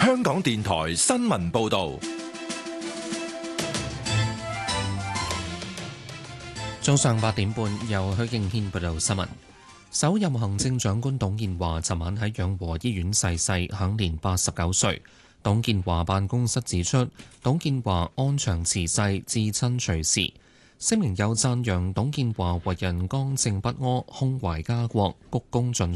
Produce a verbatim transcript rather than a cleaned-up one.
香港電台新聞報道。 早上八點半，由許敬軒報道新聞。首任行政長官董建華尋晚喺養和醫院逝世，享年八十九歲。董建華辦公室指出，董建華安詳辭世，至親隨時。聲明又讚揚董建華為人剛正不阿，胸懷家國，鞠躬盡